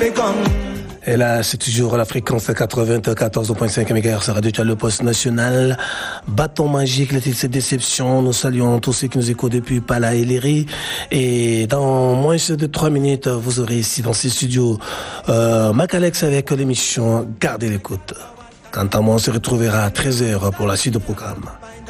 Et là, c'est toujours la fréquence 94.5 MHz, Radio Tchad, le poste national. Bâton magique, la petite déception. Nous saluons tous ceux qui nous écoutent depuis Pala et Léry. Et dans moins de 3 minutes, vous aurez ici dans ces studios Macalex avec l'émission Gardez l'écoute. Quant à moi, on se retrouvera à 13h pour la suite du programme.